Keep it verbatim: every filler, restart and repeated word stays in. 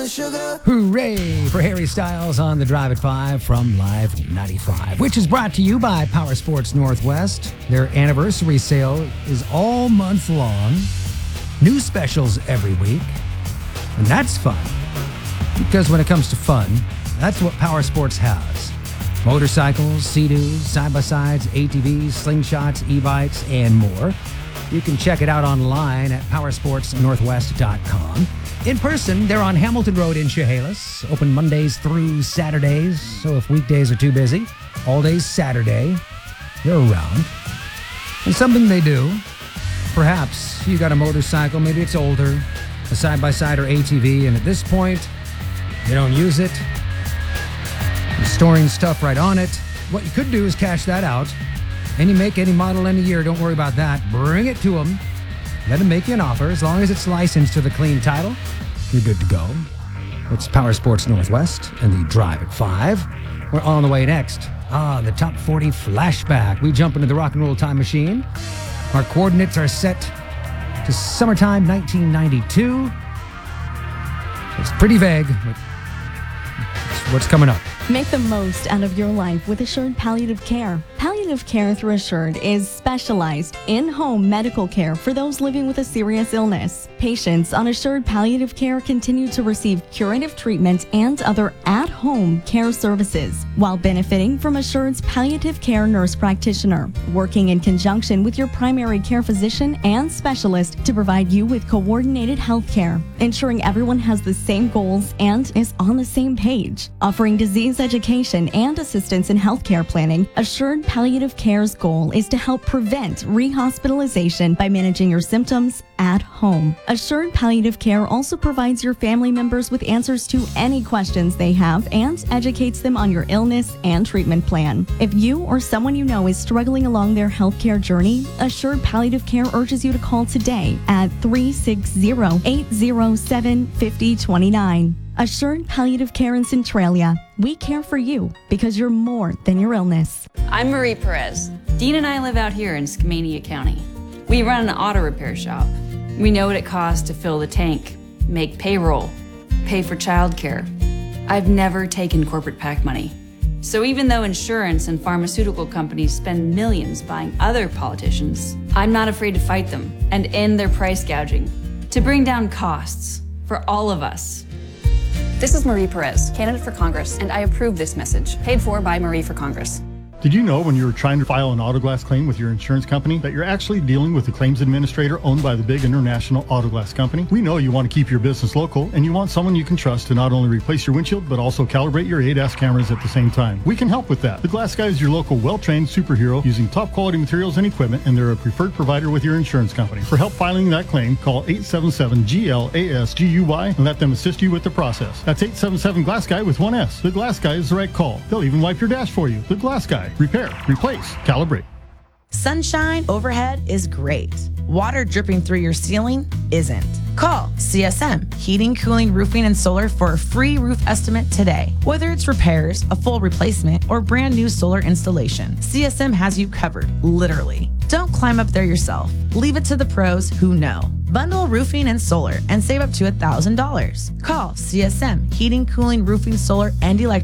Hooray for Harry Styles on the Drive at five from Live ninety-five, which is brought to you by Power Sports Northwest. Their anniversary sale is all month long. New specials every week. And that's fun. Because when it comes to fun, that's what Power Sports has. Motorcycles, Sea-Doos, side-by-sides, A T Vs, slingshots, e-bikes, and more. You can check it out online at power sports northwest dot com. In person, they're on Hamilton Road in Chehalis, open Mondays through Saturdays. So if weekdays are too busy, all days Saturday, they're around. And something they do, perhaps you got a motorcycle, maybe it's older, a side-by-side or A T V, and at this point, you don't use it. You're storing stuff right on it. What you could do is cash that out. Any make, any model, any year, don't worry about that. Bring it to them. Let them make you an offer. As long as it's licensed to the clean title, you're good to go. It's Power Sports Northwest and the Drive at five. We're on the way next. Ah, the Top forty Flashback. We jump into the rock and roll time machine. Our coordinates are set to summertime nineteen ninety-two. It's pretty vague, but it's what's coming up. Make the most out of your life with Assured Palliative Care. Palliative care through Assured is specialized in-home medical care for those living with a serious illness. Patients on Assured Palliative Care continue to receive curative treatment and other at-home care services while benefiting from Assured's palliative care nurse practitioner, working in conjunction with your primary care physician and specialist to provide you with coordinated health care, ensuring everyone has the same goals and is on the same page. Offering disease education and assistance in healthcare planning, Assured Palliative Care's goal is to help prevent rehospitalization by managing your symptoms at home. Assured Palliative Care also provides your family members with answers to any questions they have and educates them on your illness and treatment plan. If you or someone you know is struggling along their healthcare journey, Assured Palliative Care urges you to call today at three six zero, eight zero seven, five zero two nine. Assured Palliative Care in Centralia. We care for you because you're more than your illness. I'm Marie Perez. Dean and I live out here in Skamania County. We run an auto repair shop. We know what it costs to fill the tank, make payroll, pay for childcare. I've never taken corporate PAC money. So even though insurance and pharmaceutical companies spend millions buying other politicians, I'm not afraid to fight them and end their price gouging to bring down costs for all of us. This is Marie Perez, candidate for Congress, and I approve this message, paid for by Marie for Congress. Did you know when you were trying to file an auto glass claim with your insurance company that you're actually dealing with the claims administrator owned by the big international auto glass company? We know you want to keep your business local and you want someone you can trust to not only replace your windshield but also calibrate your A D A S cameras at the same time. We can help with that. The Glass Guy is your local well-trained superhero using top quality materials and equipment, and they're a preferred provider with your insurance company. For help filing that claim, call eight seven seven G L A S G U Y and let them assist you with the process. That's eight seven seven Glass Guy with one S. The Glass Guy is the right call. They'll even wipe your dash for you. The Glass Guy. Repair, replace, calibrate. Sunshine overhead is great. Water dripping through your ceiling isn't. Call C S M Heating, Cooling, Roofing, and Solar for a free roof estimate today. Whether it's repairs, a full replacement, or brand new solar installation, C S M has you covered, literally. Don't climb up there yourself. Leave it to the pros who know. Bundle roofing and solar and save up to one thousand dollars. Call C S M Heating, Cooling, Roofing, Solar, and Electric